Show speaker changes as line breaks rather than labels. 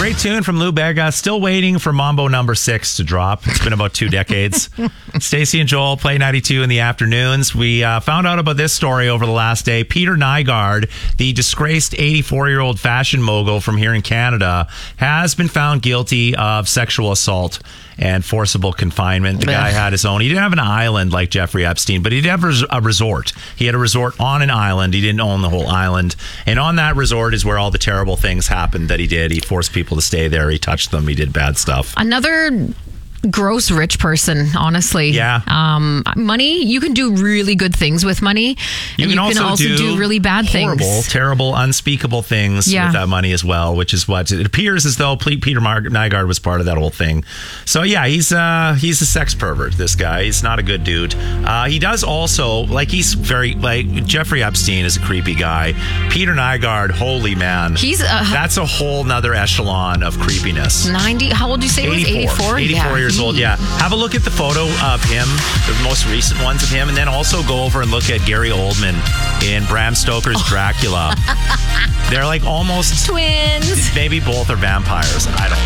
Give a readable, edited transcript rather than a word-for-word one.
great tune from Lou Bega. Still waiting for Mambo number 6 to drop. It's been about 2 decades. Stacey and Joel play 92 in the afternoons. We found out about this story over the last day. Peter Nygard, the disgraced 84-year-old fashion mogul from here in Canada, has been found guilty of sexual assault and forcible confinement. The guy had his own. He didn't have an island like Jeffrey Epstein, but he did have a resort. He had a resort on an island. He didn't own the whole island. And on that resort is where all the terrible things happened that he did. He forced people to stay there. He touched them. He did bad stuff.
Another gross rich person, honestly.
Yeah.
Money, you can do really good things with money. And you can also do really bad
horrible,
things.
Terrible, unspeakable things with that money as well, which is what it appears as though Peter Nygard was part of that whole thing. So yeah, he's a sex pervert, this guy. He's not a good dude. He does also, he's very, Jeffrey Epstein is a creepy guy. Peter Nygard, holy man. That's a whole nother echelon of creepiness.
90, how old did you say he was? 84?
84 years old, yeah. Have a look at the photo of him, the most recent ones of him, and then also go over and look at Gary Oldman in Bram Stoker's Dracula. They're like almost
twins.
Maybe both are vampires. I don't know.